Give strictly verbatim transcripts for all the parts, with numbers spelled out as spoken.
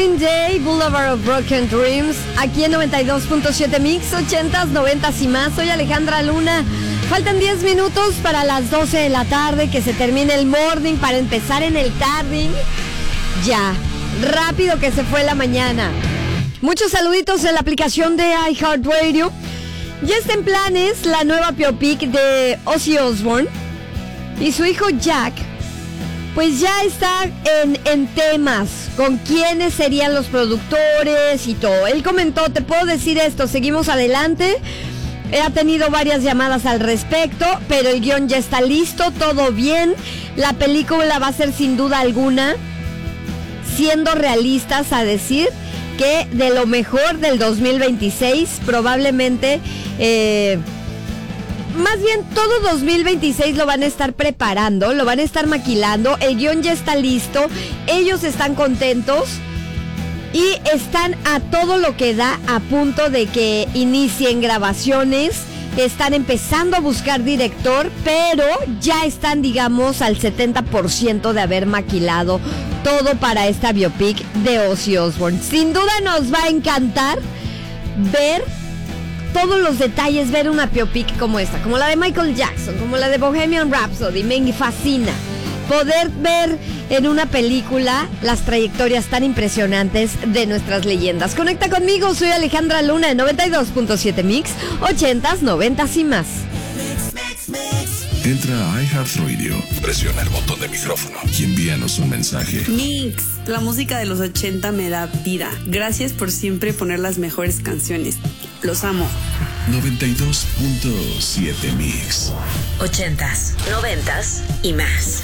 Green Day, Boulevard of Broken Dreams, aquí en noventa y dos punto siete Mix, ochentas, noventas y más. Soy Alejandra Luna. Faltan diez minutos para las doce de la tarde, que se termine el morning para empezar en el tarding. Ya, rápido que se fue la mañana. Muchos saluditos en la aplicación de iHeartRadio. Ya está en planes la nueva biopic de Ozzy Osbourne. Y su hijo Jack, pues ya está en, en temas con quiénes serían los productores y todo. Él comentó, te puedo decir esto, seguimos adelante. Ha tenido varias llamadas al respecto, pero el guión ya está listo, todo bien. La película va a ser sin duda alguna, siendo realistas a decir, que de lo mejor del dos mil veintiséis, probablemente... Eh, Más bien, todo dos mil veintiséis lo van a estar preparando, lo van a estar maquilando, el guión ya está listo, ellos están contentos y están a todo lo que da, a punto de que inicien grabaciones, están empezando a buscar director, pero ya están, digamos, al setenta por ciento de haber maquilado todo para esta biopic de Ozzy Osbourne. Sin duda nos va a encantar ver todos los detalles, ver una biopic como esta, como la de Michael Jackson, como la de Bohemian Rhapsody. Me fascina poder ver en una película las trayectorias tan impresionantes de nuestras leyendas. Conecta conmigo, soy Alejandra Luna de noventa y dos punto siete Mix, ochentas, noventas y más. Entra a iHeartRadio, presiona el botón de micrófono y envíanos un mensaje. Mix, la música de los ochenta me da vida. Gracias por siempre poner las mejores canciones. Los amo. noventa y dos punto siete Mix. Ochentas, noventas y más.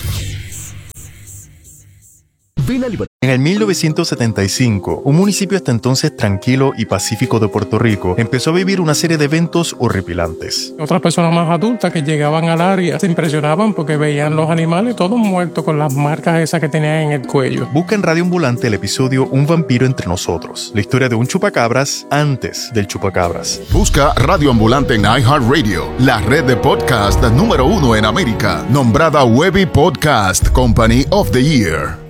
En el mil novecientos setenta y cinco, un municipio hasta entonces tranquilo y pacífico de Puerto Rico empezó a vivir una serie de eventos horripilantes. Otras personas más adultas que llegaban al área se impresionaban porque veían los animales todos muertos con las marcas esas que tenían en el cuello. Busca en Radio Ambulante el episodio Un vampiro entre nosotros, la historia de un chupacabras antes del chupacabras. Busca Radio Ambulante en iHeartRadio, la red de podcast número uno en América, nombrada Webby Podcast Company of the Year.